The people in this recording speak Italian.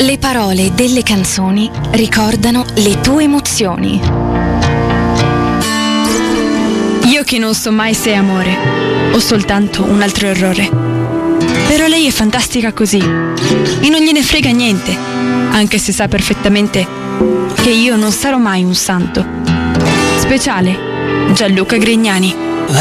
Le parole delle canzoni ricordano le tue emozioni. Io che non so mai se è amore o soltanto un altro errore. Però lei è fantastica così e non gliene frega niente, anche se sa perfettamente che io non sarò mai un santo. Speciale, Gianluca Grignani.